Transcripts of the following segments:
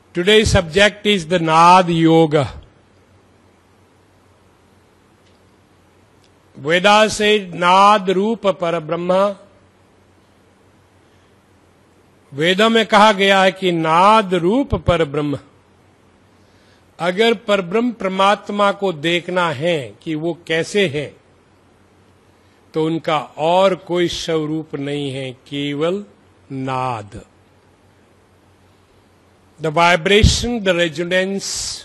Today's subject is the Nad Yoga. Vedas said नाद रूप पर ब्रह्म. वेदों में कहा गया है कि नाद रूप पर ब्रह्म. अगर परब्रह्म परमात्मा को देखना है कि वो कैसे है, तो उनका और कोई स्वरूप नहीं है, केवल नाद. The vibration, the resonance,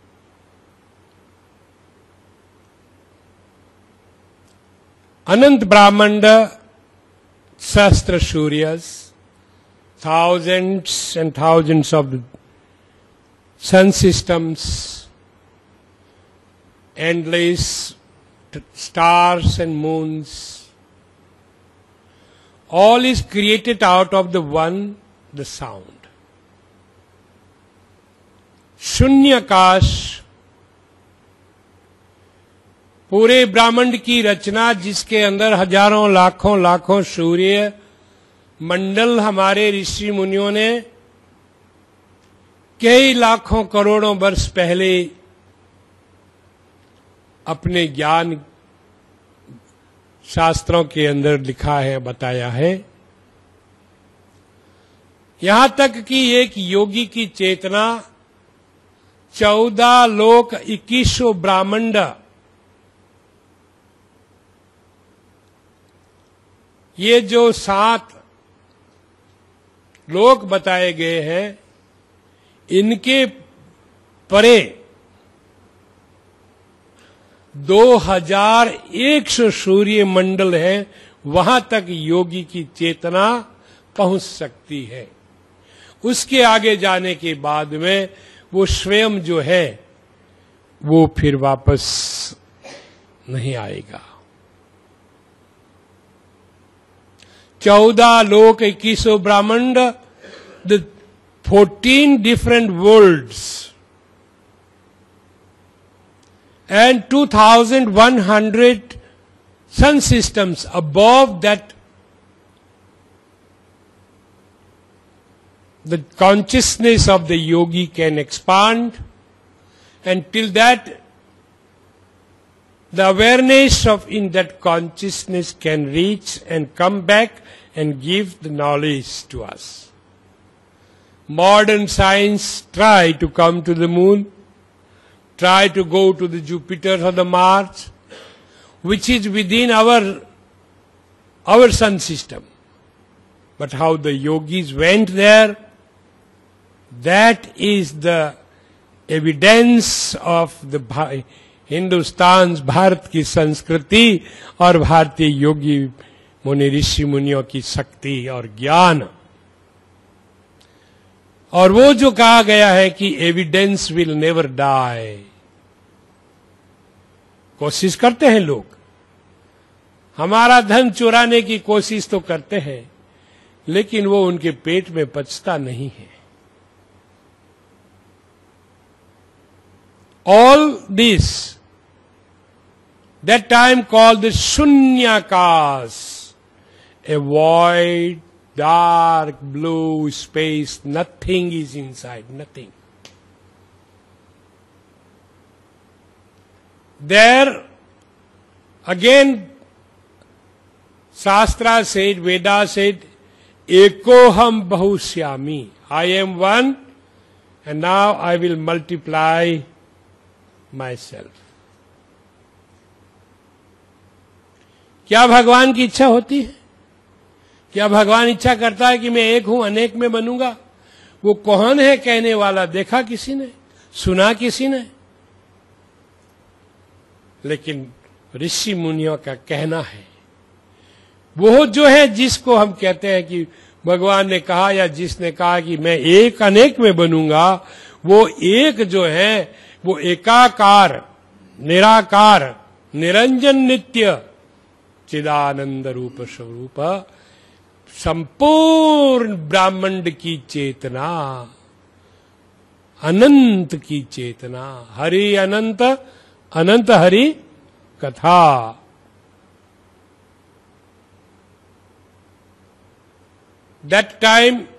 अनंत ब्रह्मांड, सहस्त्र सूर्यस, thousands and thousands of sun systems, endless stars and moons, all is created out of the one, the sound. शून्याकाश, पूरे ब्रह्मांड की रचना, जिसके अंदर हजारों लाखों लाखों सूर्य मंडल हमारे ऋषि मुनियों ने कई लाखों करोड़ों वर्ष पहले अपने ज्ञान शास्त्रों के अंदर लिखा है, बताया है. यहां तक कि एक योगी की चेतना 14 लोक 2100 ब्रह्मांड, ये जो 7 लोक बताए गए हैं, इनके परे 2100 सूर्य मंडल है, वहां तक योगी की चेतना पहुंच सकती है. उसके आगे जाने के बाद में वो स्वयं जो है वो फिर वापस नहीं आएगा. 14 लोक 2100 ब्रह्मांड, the 14 different worlds, and 2100 sun systems above that. The consciousness of the yogi can expand, and till that the awareness of in that consciousness can reach and come back and give the knowledge to us. Modern science try to come to the moon, try to go to the Jupiter or the Mars, which is within our sun system. But how the yogis went there, that is the evidence of the Hindustan, Bharat की संस्कृति और भारतीय योगी मुनि ऋषि मुनियों की शक्ति और ज्ञान. और वो जो कहा गया है कि एविडेंस विल नेवर डाई. कोशिश करते हैं लोग, हमारा धन चुराने की कोशिश तो करते हैं, लेकिन वो उनके पेट में पचता नहीं है. All this, that time called the Shunyakas, a void, dark blue space, nothing is inside, nothing. There, again, Shastra said, Veda said, Ekoham Bahushyami, I am one, and now I will multiply myself. क्या भगवान की इच्छा होती है? क्या भगवान इच्छा करता है कि मैं एक हूं अनेक में बनूंगा? वो कौन है कहने वाला? देखा किसी ने? सुना किसी ने? लेकिन ऋषि मुनियों का कहना है, वो जो है जिसको हम कहते हैं कि भगवान ने कहा या जिसने कहा कि मैं एक अनेक में बनूंगा, वो एक जो है वो एकाकार, निराकार, निरंजन नित्य चिदानंद रूप स्वरूप, संपूर्ण ब्रह्मांड की चेतना, अनंत की चेतना, हरि अनंत, अनंत हरि कथा. That time